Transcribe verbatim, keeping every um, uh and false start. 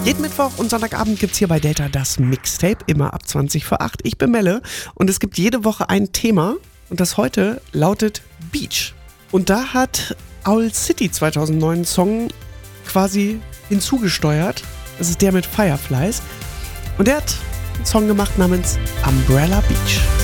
Jeden Mittwoch und Sonntagabend gibt's hier bei Delta das Mixtape, immer ab zwanzig vor acht. Ich bin Melle und es gibt jede Woche ein Thema und das heute lautet Beach. Und da hat Owl City zweitausendneun einen Song quasi hinzugesteuert. Das ist der mit Fireflies. Und der hat einen Song gemacht namens Umbrella Beach.